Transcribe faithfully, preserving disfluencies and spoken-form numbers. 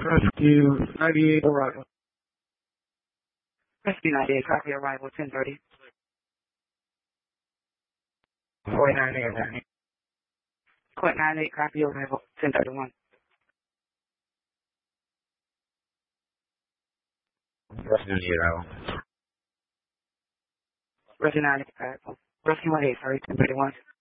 Rescue ninety-eight arrival. Rescue ninety-eight, copy arrival ten thirty. Four nine eight. Court ninety-eight, copy arrival ten thirty-one. Rescue ninety-eight arrival. Rescue ninety-eight, arrival. Rescue one eight, sorry, ten thirty-one.